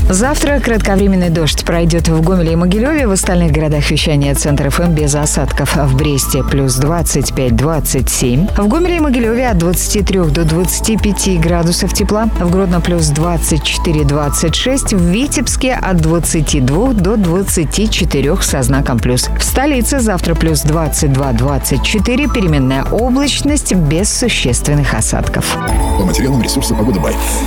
Завтра кратковременный дождь пройдет в Гомеле и Могилеве. В остальных городах вещания Центр ФМ без осадков. В Бресте плюс 25-27. В Гомеле и Могилеве от 23 до 25 градусов тепла. В Гродно плюс 24-26. В Витебске от 22 до 24 со знаком плюс. В столице завтра плюс 22-24. Переменная облачность без существенных осадков. По материалам ресурса «Погода Бай».